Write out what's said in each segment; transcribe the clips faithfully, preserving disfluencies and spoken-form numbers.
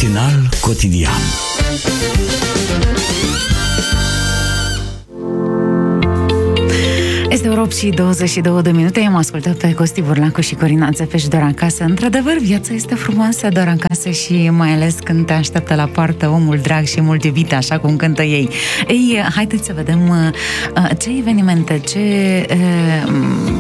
Matinal cotidian. Este ora opt și douăzeci și două de minute. I-am ascultat pe Costi Burlacu și Corina Țepeș, Doar acasă. Într-adevăr, viața este frumoasă doar acasă și mai ales când te așteaptă la poartă omul drag și mult iubit, așa cum cântă ei. Ei, haideți să vedem uh, ce evenimente, ce uh,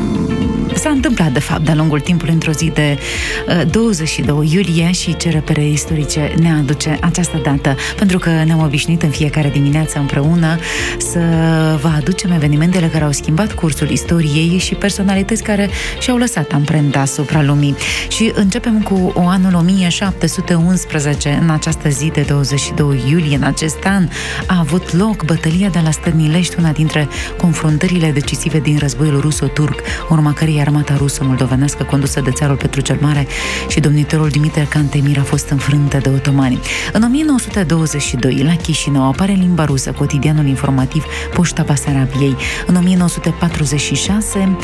s-a întâmplat de fapt de-a lungul timpului într-o zi de uh, douăzeci și doi iulie și ce repere istorice ne aduce această dată. Pentru că ne-am obișnuit în fiecare dimineață împreună să vă aducem evenimentele care au schimbat cursul istoriei și personalități care și-au lăsat amprenta asupra lumii. Și începem cu anul o mie șapte sute unsprezece. În această zi de douăzeci și doi iulie, în acest an, a avut loc bătălia de la Stănilești, una dintre confruntările decisive din războiul ruso-turc, urma cărei armata rusă-moldovenească condusă de țarul Petru cel Mare și domnitorul Dimitrie Cantemir a fost înfrântă de otomani. În o mie nouă sute douăzeci și doi, la Chișinău, apare în limba rusă cotidianul informativ Poșta Basarabiei. În o mie nouă sute patruzeci și șase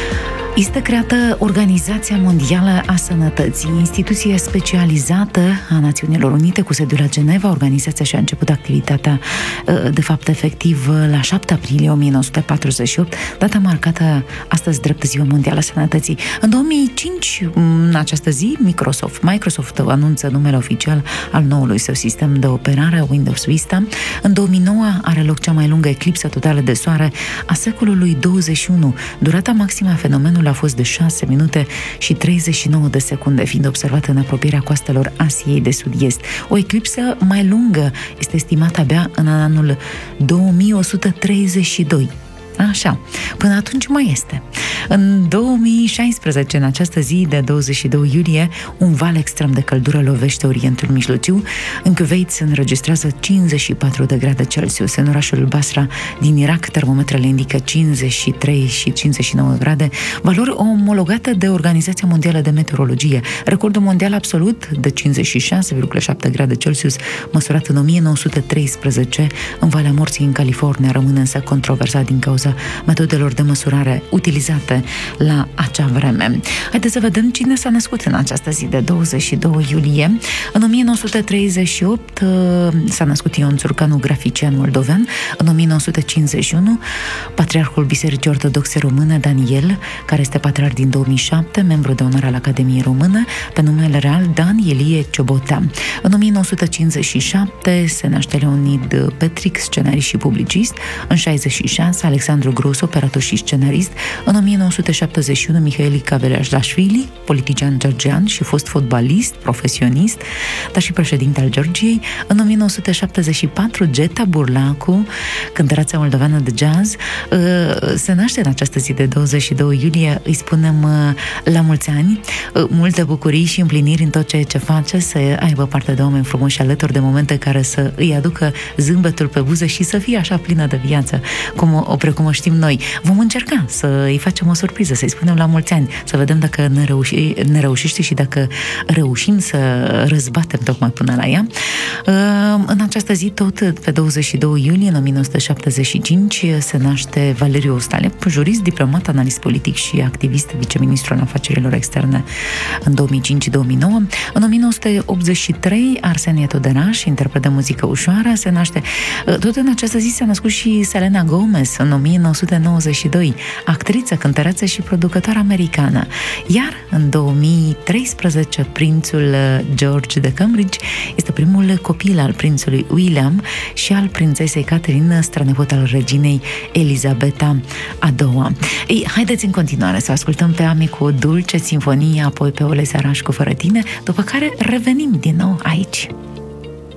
este creată Organizația Mondială a Sănătății, instituție specializată a Națiunilor Unite cu sediul la Geneva. Organizația și-a început activitatea, de fapt, efectiv, la șapte aprilie o mie nouă sute patruzeci și opt, data marcată astăzi drept Ziua Mondială a Sănătății. În două mii cinci, în această zi, Microsoft, Microsoft anunță numele oficial al noului său sistem de operare, Windows Vista. În două mii nouă are loc cea mai lungă eclipsă totală de soare a secolului douăzeci și unu. Durata maximă a fenomenului a fost de șase minute și treizeci și nouă de secunde, fiind observată în apropierea coastelor Asiei de Sud-Est. O eclipsă mai lungă este estimată abia în anul două mii o sută treizeci și doi. Așa, până atunci mai este. În două mii șaisprezece, în această zi de douăzeci și doi iulie, un val extrem de căldură lovește Orientul Mijlociu. În Kuwait se înregistrează cincizeci și patru de grade Celsius. În orașul Basra din Irak, termometrele indică cincizeci și trei și cincizeci și nouă grade, valori omologate de Organizația Mondială de Meteorologie. Recordul mondial absolut de cincizeci și șase virgulă șapte grade Celsius, măsurat în o mie nouă sute treisprezece în Valea Morții, în California, rămâne însă controversat din cauza metodelor de măsurare utilizate la acea vreme. Haideți să vedem cine s-a născut în această zi de douăzeci și doi iulie. În o mie nouă sute treizeci și opt s-a născut Ion Țurcanu, grafician moldovean. În o mie nouă sute cincizeci și unu, Patriarhul Bisericii Ortodoxe Române, Daniel, care este patriarh din două mii șapte, membru de onoare al Academiei Române, pe numele real Dan Ilie Ciobotea. În o mie nouă sute cincizeci și șapte se naște Leonid Petric, scenarist și publicist. În șaizeci și șase, Alexandru Gros, operator și scenarist. În o mie nouă sute șaptezeci și unu, Mihail Kavelashlashvili, politician georgian și fost fotbalist, profesionist, dar și președinte al Georgiei. În o mie nouă sute șaptezeci și patru, Geta Burlacu, cântăreața moldoveană de jazz, se naște în această zi de douăzeci și doi iulie. Îi spunem la mulți ani, multe bucurii și împliniri în tot ceea ce face, să aibă parte de oameni frumoși alături, de momente care să îi aducă zâmbetul pe buze și să fie așa plină de viață, cum o precum o știm noi. Vom încerca să îi facem o surpriză, să-i spunem la mulți ani, să vedem dacă ne, reuși, ne reușește și dacă reușim să răzbatem tocmai până la ea. În această zi, tot pe douăzeci și doi iulie, în o mie nouă sute șaptezeci și cinci, se naște Valeriu Ostalep, jurist, diplomat, analist politic și activist, viceministru al afacerilor externe în două mii cinci două mii nouă. În o mie nouă sute optzeci și trei, Arsenie Toderaș, interpret de muzică ușoară, se naște. Tot în această zi s-a născut și Selena Gomez, în o mie nouă sute nouăzeci și doi, actriță, cântăreață și producătoare americană. Iar în două mii treisprezece, prințul George de Cambridge este primul copil al prințului William și al prințesei Catherine, strănepot al reginei Elizabeta a doua. Ei, haideți în continuare să ascultăm pe Ami cu Dulce Sinfonia, apoi pe Ole Săraș cu Fără tine, după care revenim din nou aici.